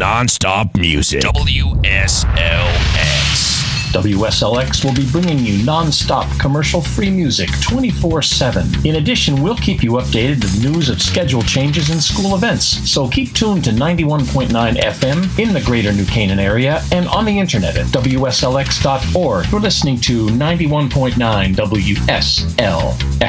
non-stop music. WSLX. WSLX will be bringing you non-stop commercial-free music 24/7. In addition, we'll keep you updated with news of schedule changes and school events. So keep tuned to 91.9 FM in the greater New Canaan area and on the internet at WSLX.org. You're listening to 91.9 WSLX.